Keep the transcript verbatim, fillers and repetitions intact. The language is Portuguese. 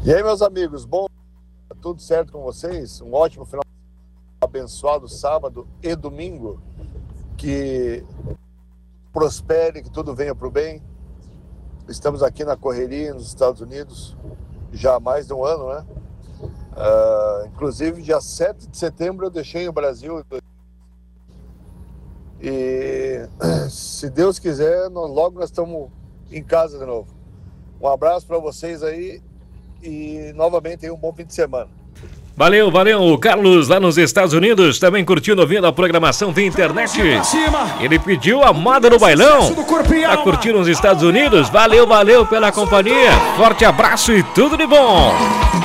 E aí, meus amigos, bom, tudo certo com vocês? Um ótimo final abençoado sábado e domingo, que prospere, que tudo venha para o bem. Estamos aqui na correria nos Estados Unidos já há mais de um ano, né? Uh, inclusive, dia sete de setembro eu deixei o Brasil e, se Deus quiser, nós, logo nós estamos em casa de novo. Um abraço para vocês aí e novamente um bom fim de semana. Valeu, valeu, o Carlos lá nos Estados Unidos, também curtindo, ouvindo a programação via internet. Ele pediu a moda no bailão, tá curtindo nos Estados Unidos. Valeu, valeu pela companhia, forte abraço e tudo de bom.